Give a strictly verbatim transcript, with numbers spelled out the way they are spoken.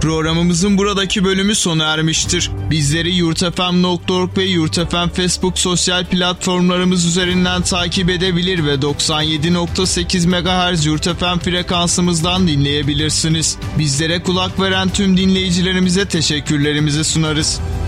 Programımızın buradaki bölümü sona ermiştir. Bizleri yurtfm nokta org ve yurtfm Facebook sosyal platformlarımız üzerinden takip edebilir ve doksan yedi nokta sekiz megahertz yurtfm frekansımızdan dinleyebilirsiniz. Bizlere kulak veren tüm dinleyicilerimize teşekkürlerimizi sunarız.